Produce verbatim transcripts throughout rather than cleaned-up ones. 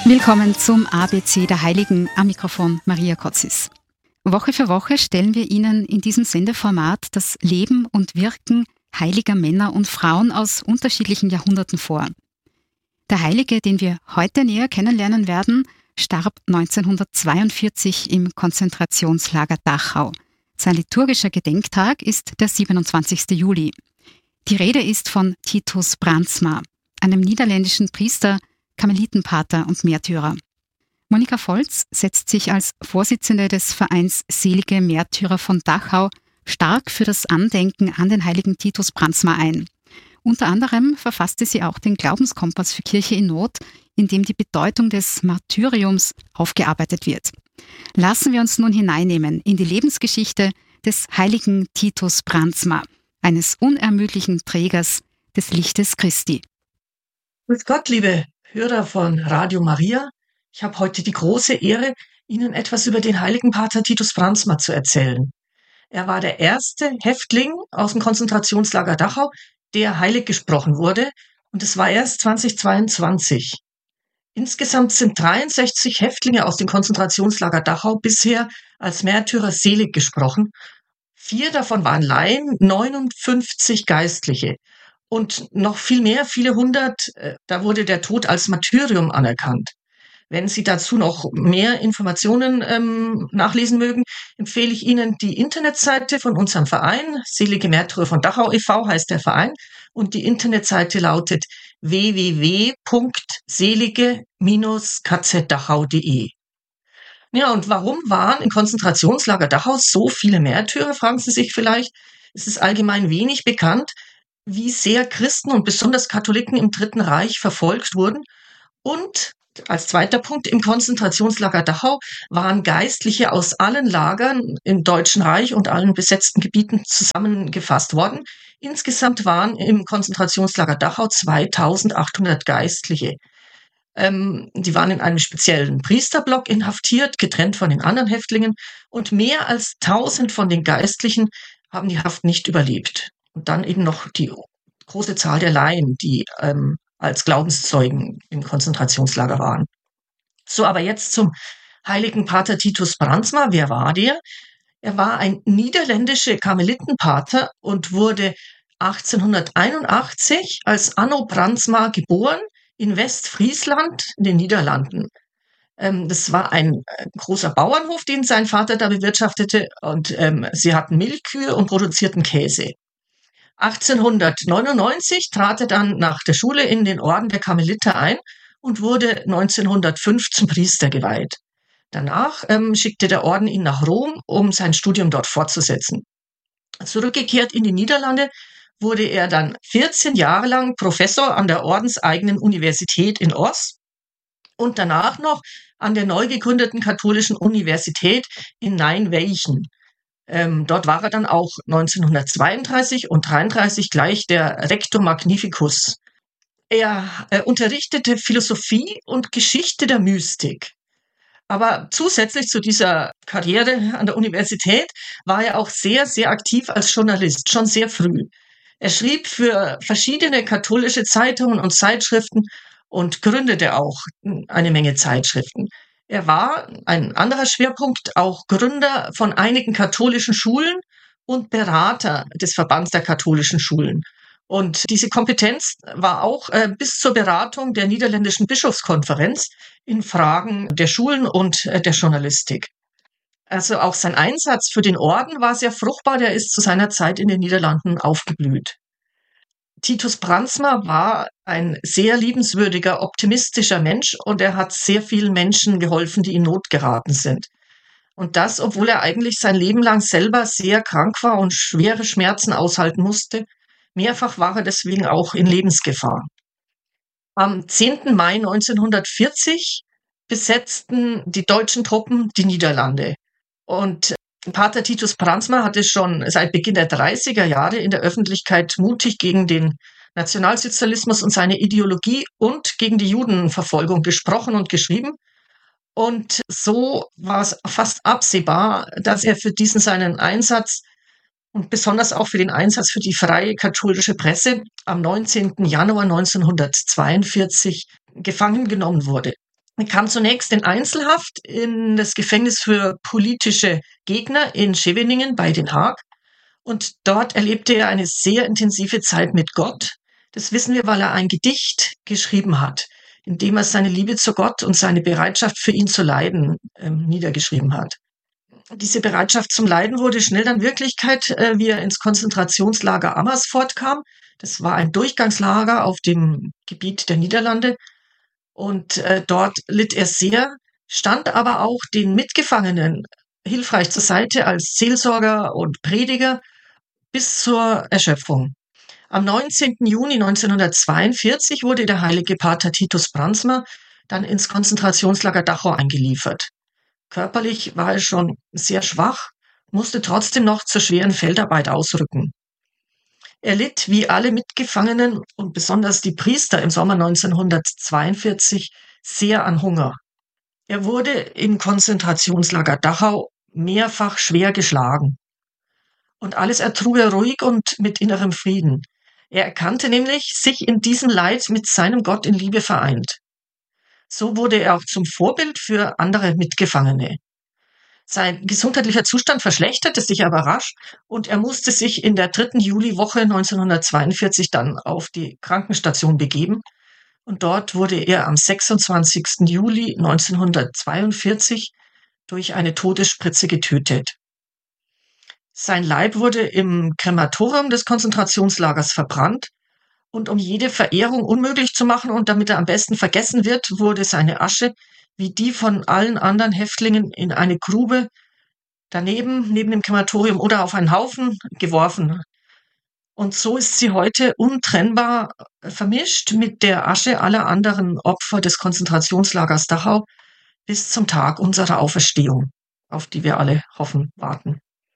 Willkommen zum A B C der Heiligen, am Mikrofon Maria Kotzis. Woche für Woche stellen wir Ihnen in diesem Sendeformat das Leben und Wirken heiliger Männer und Frauen aus unterschiedlichen Jahrhunderten vor. Der Heilige, den wir heute näher kennenlernen werden, starb neunzehnhundertzweiundvierzig im Konzentrationslager Dachau. Sein liturgischer Gedenktag ist der siebenundzwanzigster Juli. Die Rede ist von Titus Brandsma, einem niederländischen Priester, Karmelitenpater und Märtyrer. Monika Volz setzt sich als Vorsitzende des Vereins Selige Märtyrer von Dachau stark für das Andenken an den heiligen Titus Brandsma ein. Unter anderem verfasste sie auch den Glaubenskompass für Kirche in Not, in dem die Bedeutung des Martyriums aufgearbeitet wird. Lassen wir uns nun hineinnehmen in die Lebensgeschichte des heiligen Titus Brandsma, eines unermüdlichen Trägers des Lichtes Christi. Grüß Gott, liebe Hörer von Radio Maria. Ich habe heute die große Ehre, Ihnen etwas über den heiligen Pater Titus Brandsma zu erzählen. Er war der erste Häftling aus dem Konzentrationslager Dachau, der heilig gesprochen wurde, und es war erst zweitausendzweiundzwanzig. Insgesamt sind dreiundsechzig Häftlinge aus dem Konzentrationslager Dachau bisher als Märtyrer selig gesprochen. Vier davon waren Laien, neunundfünfzig Geistliche. Und noch viel mehr, viele hundert, da wurde der Tod als Martyrium anerkannt. Wenn Sie dazu noch mehr Informationen ähm, nachlesen mögen, empfehle ich Ihnen die Internetseite von unserem Verein. Selige Märtyrer von Dachau e V heißt der Verein. Und die Internetseite lautet w w w punkt selige Bindestrich k z dachau punkt d e. Ja, und warum waren im Konzentrationslager Dachau so viele Märtyrer, fragen Sie sich vielleicht. Es ist allgemein wenig bekannt, wie sehr Christen und besonders Katholiken im Dritten Reich verfolgt wurden. Und als zweiter Punkt, im Konzentrationslager Dachau waren Geistliche aus allen Lagern im Deutschen Reich und allen besetzten Gebieten zusammengefasst worden. Insgesamt waren im Konzentrationslager Dachau zweitausendachthundert Geistliche. Ähm, die waren in einem speziellen Priesterblock inhaftiert, getrennt von den anderen Häftlingen. Und mehr als tausend von den Geistlichen haben die Haft nicht überlebt. Und dann eben noch die große Zahl der Laien, die ähm, als Glaubenszeugen im Konzentrationslager waren. So, aber jetzt zum heiligen Pater Titus Brandsma. Wer war der? Er war ein niederländischer Karmelitenpater und wurde achtzehnhunderteinundachtzig als Anno Brandsma geboren in Westfriesland in den Niederlanden. Ähm, das war ein äh, großer Bauernhof, den sein Vater da bewirtschaftete, und ähm, sie hatten Milchkühe und produzierten Käse. achtzehnhundertneunundneunzig trat er dann nach der Schule in den Orden der Karmeliter ein und wurde neunzehnhundertfünf zum Priester geweiht. Danach ähm, schickte der Orden ihn nach Rom, um sein Studium dort fortzusetzen. Zurückgekehrt in die Niederlande wurde er dann vierzehn Jahre lang Professor an der ordenseigenen Universität in Oss und danach noch an der neu gegründeten katholischen Universität in Nijmegen. Ähm, dort war er dann auch neunzehnhundertzweiunddreißig und dreiunddreißig gleich der Rector Magnificus. Er äh, unterrichtete Philosophie und Geschichte der Mystik. Aber zusätzlich zu dieser Karriere an der Universität war er auch sehr, sehr aktiv als Journalist, schon sehr früh. Er schrieb für verschiedene katholische Zeitungen und Zeitschriften und gründete auch eine Menge Zeitschriften. Er war, ein anderer Schwerpunkt, auch Gründer von einigen katholischen Schulen und Berater des Verbands der katholischen Schulen. Und diese Kompetenz war auch äh, bis zur Beratung der niederländischen Bischofskonferenz in Fragen der Schulen und äh, der Journalistik. Also auch sein Einsatz für den Orden war sehr fruchtbar, der ist zu seiner Zeit in den Niederlanden aufgeblüht. Titus Brandsma war ein sehr liebenswürdiger, optimistischer Mensch und er hat sehr vielen Menschen geholfen, die in Not geraten sind. Und das, obwohl er eigentlich sein Leben lang selber sehr krank war und schwere Schmerzen aushalten musste. Mehrfach war er deswegen auch in Lebensgefahr. Am zehnten Mai neunzehnhundertvierzig besetzten die deutschen Truppen die Niederlande. Und Pater Titus Brandsma hatte schon seit Beginn der dreißiger Jahre in der Öffentlichkeit mutig gegen den Nationalsozialismus und seine Ideologie und gegen die Judenverfolgung gesprochen und geschrieben. Und so war es fast absehbar, dass er für diesen seinen Einsatz und besonders auch für den Einsatz für die freie katholische Presse am neunzehnten Januar neunzehnhundertzweiundvierzig gefangen genommen wurde. Er kam zunächst in Einzelhaft in das Gefängnis für politische Gegner in Scheveningen bei Den Haag. Und dort erlebte er eine sehr intensive Zeit mit Gott. Das wissen wir, weil er ein Gedicht geschrieben hat, in dem er seine Liebe zu Gott und seine Bereitschaft für ihn zu leiden ähm, niedergeschrieben hat. Diese Bereitschaft zum Leiden wurde schnell dann Wirklichkeit, äh, wie er ins Konzentrationslager Amersfoort kam. Das war ein Durchgangslager auf dem Gebiet der Niederlande. Und äh, dort litt er sehr, stand aber auch den Mitgefangenen hilfreich zur Seite als Seelsorger und Prediger bis zur Erschöpfung. Am neunzehnten Juni neunzehnhundertzweiundvierzig wurde der heilige Pater Titus Brandsma dann ins Konzentrationslager Dachau eingeliefert. Körperlich war er schon sehr schwach, musste trotzdem noch zur schweren Feldarbeit ausrücken. Er litt wie alle Mitgefangenen und besonders die Priester im Sommer neunzehnhundertzweiundvierzig sehr an Hunger. Er wurde im Konzentrationslager Dachau mehrfach schwer geschlagen. Und alles ertrug er ruhig und mit innerem Frieden. Er erkannte nämlich sich in diesem Leid mit seinem Gott in Liebe vereint. So wurde er auch zum Vorbild für andere Mitgefangene. Sein gesundheitlicher Zustand verschlechterte sich aber rasch und er musste sich in der dritten Juliwoche neunzehnhundertzweiundvierzig dann auf die Krankenstation begeben. Und dort wurde er am sechsundzwanzigsten Juli neunzehnhundertzweiundvierzig durch eine Todesspritze getötet. Sein Leib wurde im Krematorium des Konzentrationslagers verbrannt und um jede Verehrung unmöglich zu machen und damit er am besten vergessen wird, wurde seine Asche wie die von allen anderen Häftlingen in eine Grube daneben, neben dem Krematorium oder auf einen Haufen geworfen. Und so ist sie heute untrennbar vermischt mit der Asche aller anderen Opfer des Konzentrationslagers Dachau bis zum Tag unserer Auferstehung, auf die wir alle hoffen, warten.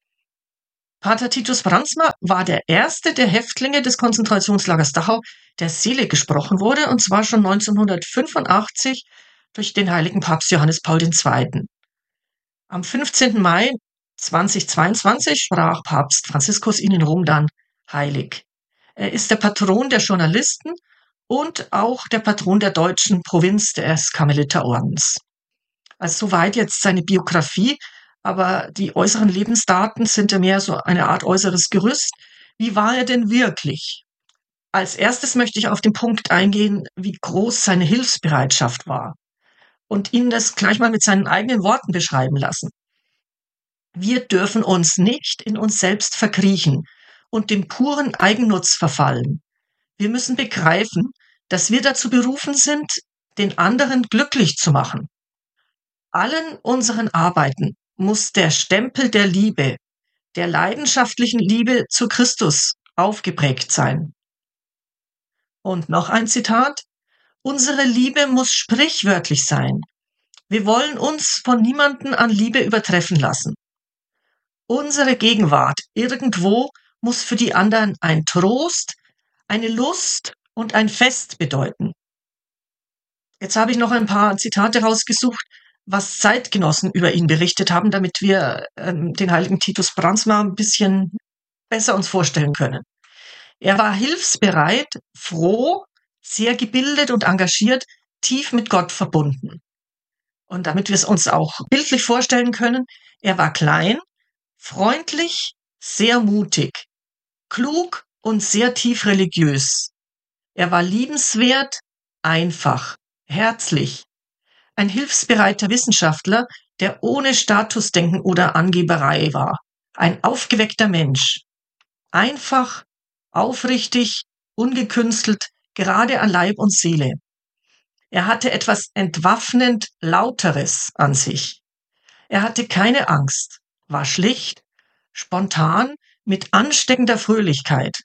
Pater Titus Brandsma war der erste der Häftlinge des Konzentrationslagers Dachau, der selig gesprochen wurde, und zwar schon neunzehnhundertfünfundachtzig durch den heiligen Papst Johannes Paul der Zweite. Am fünfzehnten Mai zweitausendzweiundzwanzig sprach Papst Franziskus ihn in Rom dann heilig. Er ist der Patron der Journalisten und auch der Patron der deutschen Provinz des Karmeliterordens. Also soweit jetzt seine Biografie, aber die äußeren Lebensdaten sind ja mehr so eine Art äußeres Gerüst. Wie war er denn wirklich? Als erstes möchte ich auf den Punkt eingehen, wie groß seine Hilfsbereitschaft war und Ihnen das gleich mal mit seinen eigenen Worten beschreiben lassen. Wir dürfen uns nicht in uns selbst verkriechen und dem puren Eigennutz verfallen. Wir müssen begreifen, dass wir dazu berufen sind, den anderen glücklich zu machen. Allen unseren Arbeiten muss der Stempel der Liebe, der leidenschaftlichen Liebe zu Christus aufgeprägt sein. Und noch ein Zitat: Unsere Liebe muss sprichwörtlich sein. Wir wollen uns von niemandem an Liebe übertreffen lassen. Unsere Gegenwart irgendwo muss für die anderen ein Trost, eine Lust und ein Fest bedeuten. Jetzt habe ich noch ein paar Zitate rausgesucht, was Zeitgenossen über ihn berichtet haben, damit wir ähm, den heiligen Titus Brandsma ein bisschen besser uns vorstellen können. Er war hilfsbereit, froh, sehr gebildet und engagiert, tief mit Gott verbunden. Und damit wir es uns auch bildlich vorstellen können, er war klein, freundlich, sehr mutig, klug und sehr tief religiös. Er war liebenswert, einfach, herzlich, ein hilfsbereiter Wissenschaftler, der ohne Statusdenken oder Angeberei war, ein aufgeweckter Mensch, einfach, aufrichtig, ungekünstelt, gerade an Leib und Seele. Er hatte etwas entwaffnend Lauteres an sich. Er hatte keine Angst, war schlicht, spontan, mit ansteckender Fröhlichkeit.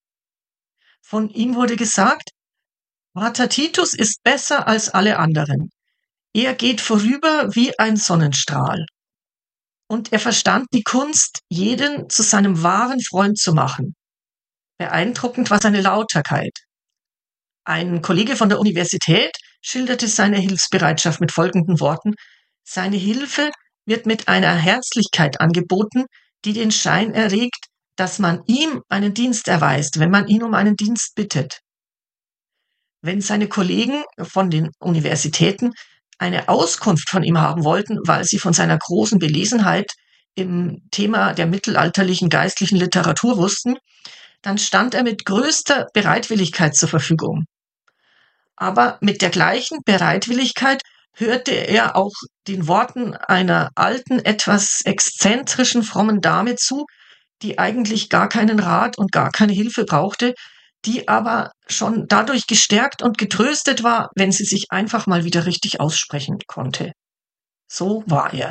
Von ihm wurde gesagt, Pater Titus ist besser als alle anderen. Er geht vorüber wie ein Sonnenstrahl. Und er verstand die Kunst, jeden zu seinem wahren Freund zu machen. Beeindruckend war seine Lauterkeit. Ein Kollege von der Universität schilderte seine Hilfsbereitschaft mit folgenden Worten: Seine Hilfe wird mit einer Herzlichkeit angeboten, die den Schein erregt, dass man ihm einen Dienst erweist, wenn man ihn um einen Dienst bittet. Wenn seine Kollegen von den Universitäten eine Auskunft von ihm haben wollten, weil sie von seiner großen Belesenheit im Thema der mittelalterlichen geistlichen Literatur wussten, dann stand er mit größter Bereitwilligkeit zur Verfügung. Aber mit der gleichen Bereitwilligkeit hörte er auch den Worten einer alten, etwas exzentrischen, frommen Dame zu, die eigentlich gar keinen Rat und gar keine Hilfe brauchte, die aber schon dadurch gestärkt und getröstet war, wenn sie sich einfach mal wieder richtig aussprechen konnte. So war er.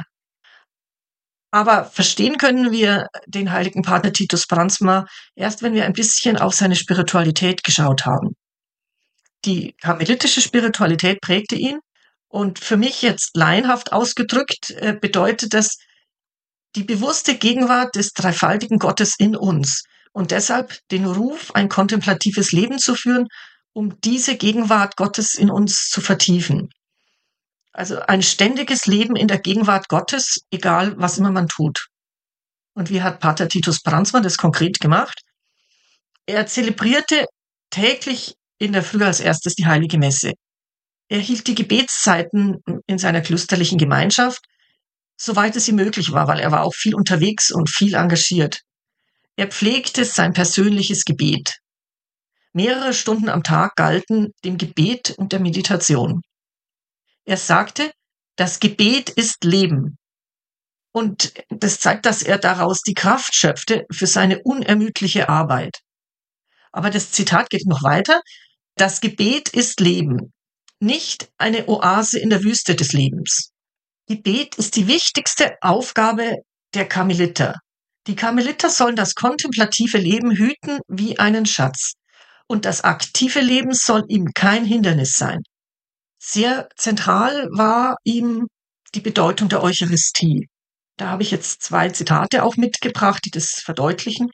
Aber verstehen können wir den heiligen Pater Titus Brandsma erst, wenn wir ein bisschen auf seine Spiritualität geschaut haben. Die karmelitische Spiritualität prägte ihn und für mich jetzt laienhaft ausgedrückt äh, bedeutet das die bewusste Gegenwart des dreifaltigen Gottes in uns und deshalb den Ruf, ein kontemplatives Leben zu führen, um diese Gegenwart Gottes in uns zu vertiefen. Also ein ständiges Leben in der Gegenwart Gottes, egal was immer man tut. Und wie hat Pater Titus Brandsma das konkret gemacht? Er zelebrierte täglich in der Früh als erstes die Heilige Messe. Er hielt die Gebetszeiten in seiner klösterlichen Gemeinschaft, soweit es ihm möglich war, weil er war auch viel unterwegs und viel engagiert. Er pflegte sein persönliches Gebet. Mehrere Stunden am Tag galten dem Gebet und der Meditation. Er sagte, das Gebet ist Leben. Und das zeigt, dass er daraus die Kraft schöpfte für seine unermüdliche Arbeit. Aber das Zitat geht noch weiter. Das Gebet ist Leben, nicht eine Oase in der Wüste des Lebens. Gebet ist die wichtigste Aufgabe der Karmeliter. Die Karmeliter sollen das kontemplative Leben hüten wie einen Schatz. Und das aktive Leben soll ihm kein Hindernis sein. Sehr zentral war ihm die Bedeutung der Eucharistie. Da habe ich jetzt zwei Zitate auch mitgebracht, die das verdeutlichen.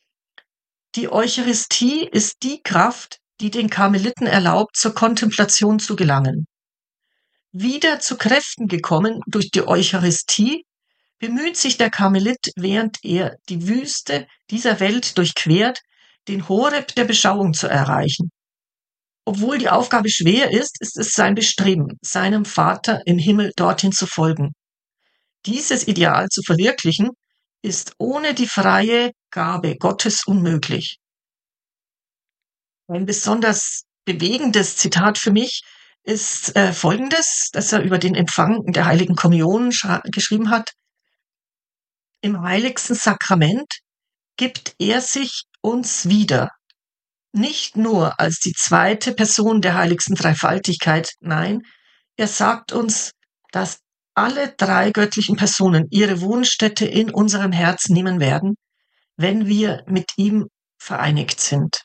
Die Eucharistie ist die Kraft, die den Karmeliten erlaubt, zur Kontemplation zu gelangen. Wieder zu Kräften gekommen durch die Eucharistie, bemüht sich der Karmelit, während er die Wüste dieser Welt durchquert, den Horeb der Beschauung zu erreichen. Obwohl die Aufgabe schwer ist, ist es sein Bestreben, seinem Vater im Himmel dorthin zu folgen. Dieses Ideal zu verwirklichen, ist ohne die freie Gabe Gottes unmöglich. Ein besonders bewegendes Zitat für mich ist äh, folgendes, das er über den Empfang der Heiligen Kommunion geschrieben hat. Im heiligsten Sakrament gibt er sich uns wieder, nicht nur als die zweite Person der heiligsten Dreifaltigkeit, nein, er sagt uns, dass alle drei göttlichen Personen ihre Wohnstätte in unserem Herz nehmen werden, wenn wir mit ihm vereinigt sind.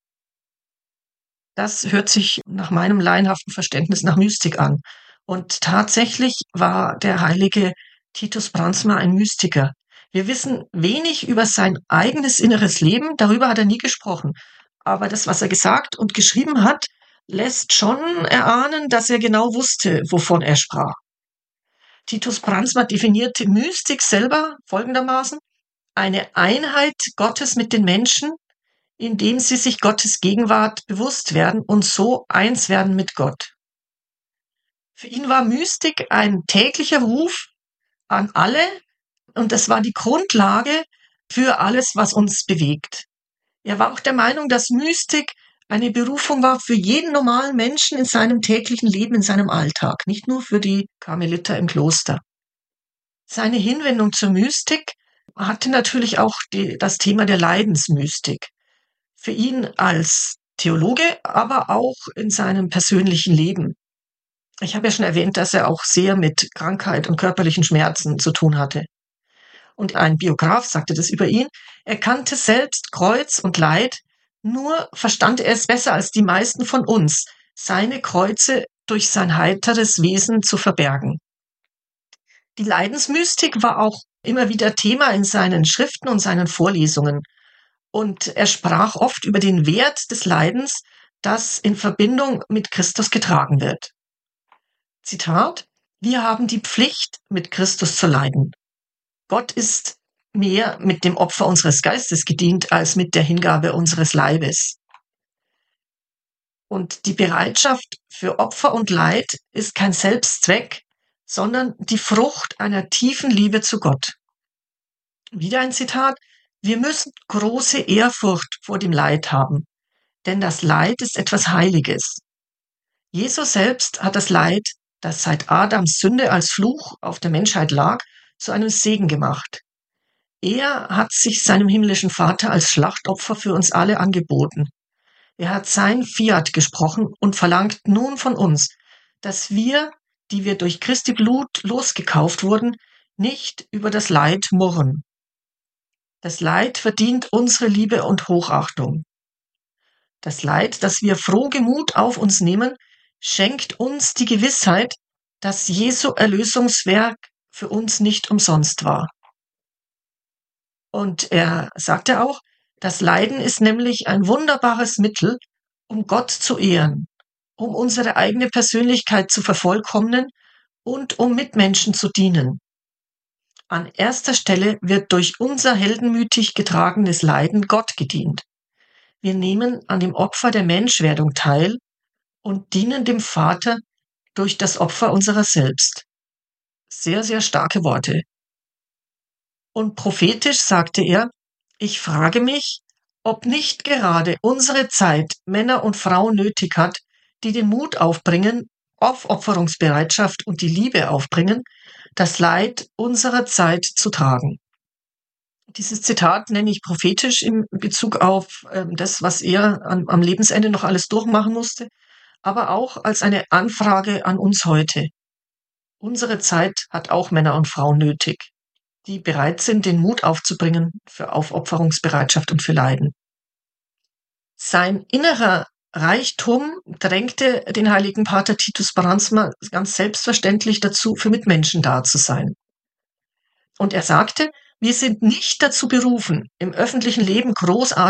Das hört sich nach meinem laienhaften Verständnis nach Mystik an. Und tatsächlich war der heilige Titus Brandsma ein Mystiker. Wir wissen wenig über sein eigenes inneres Leben, darüber hat er nie gesprochen. Aber das, was er gesagt und geschrieben hat, lässt schon erahnen, dass er genau wusste, wovon er sprach. Titus Brandsma definierte Mystik selber folgendermaßen: eine Einheit Gottes mit den Menschen, indem sie sich Gottes Gegenwart bewusst werden und so eins werden mit Gott. Für ihn war Mystik ein täglicher Ruf an alle und das war die Grundlage für alles, was uns bewegt. Er war auch der Meinung, dass Mystik eine Berufung war für jeden normalen Menschen in seinem täglichen Leben, in seinem Alltag, nicht nur für die Karmeliter im Kloster. Seine Hinwendung zur Mystik hatte natürlich auch die, das Thema der Leidensmystik. Für ihn als Theologe, aber auch in seinem persönlichen Leben. Ich habe ja schon erwähnt, dass er auch sehr mit Krankheit und körperlichen Schmerzen zu tun hatte. Und ein Biograf sagte das über ihn: Er kannte selbst Kreuz und Leid, nur verstand er es besser als die meisten von uns, seine Kreuze durch sein heiteres Wesen zu verbergen. Die Leidensmystik war auch immer wieder Thema in seinen Schriften und seinen Vorlesungen. Und er sprach oft über den Wert des Leidens, das in Verbindung mit Christus getragen wird. Zitat: Wir haben die Pflicht, mit Christus zu leiden. Gott ist mehr mit dem Opfer unseres Geistes gedient, als mit der Hingabe unseres Leibes. Und die Bereitschaft für Opfer und Leid ist kein Selbstzweck, sondern die Frucht einer tiefen Liebe zu Gott. Wieder ein Zitat: Wir müssen große Ehrfurcht vor dem Leid haben, denn das Leid ist etwas Heiliges. Jesus selbst hat das Leid, das seit Adams Sünde als Fluch auf der Menschheit lag, zu einem Segen gemacht. Er hat sich seinem himmlischen Vater als Schlachtopfer für uns alle angeboten. Er hat sein Fiat gesprochen und verlangt nun von uns, dass wir, die wir durch Christi Blut losgekauft wurden, nicht über das Leid murren. Das Leid verdient unsere Liebe und Hochachtung. Das Leid, das wir frohgemut auf uns nehmen, schenkt uns die Gewissheit, dass Jesu Erlösungswerk für uns nicht umsonst war. Und er sagte auch, das Leiden ist nämlich ein wunderbares Mittel, um Gott zu ehren, um unsere eigene Persönlichkeit zu vervollkommnen und um Mitmenschen zu dienen. An erster Stelle wird durch unser heldenmütig getragenes Leiden Gott gedient. Wir nehmen an dem Opfer der Menschwerdung teil und dienen dem Vater durch das Opfer unserer selbst. Sehr, sehr starke Worte. Und prophetisch sagte er, ich frage mich, ob nicht gerade unsere Zeit Männer und Frauen nötig hat, die den Mut aufbringen, Aufopferungsbereitschaft und die Liebe aufbringen, das Leid unserer Zeit zu tragen. Dieses Zitat nenne ich prophetisch in Bezug auf äh, das, was er an, am Lebensende noch alles durchmachen musste, aber auch als eine Anfrage an uns heute. Unsere Zeit hat auch Männer und Frauen nötig, die bereit sind, den Mut aufzubringen für Aufopferungsbereitschaft und für Leiden. Sein innerer Reichtum drängte den heiligen Pater Titus Brandsma ganz selbstverständlich dazu, für Mitmenschen da zu sein. Und er sagte, wir sind nicht dazu berufen, im öffentlichen Leben großartig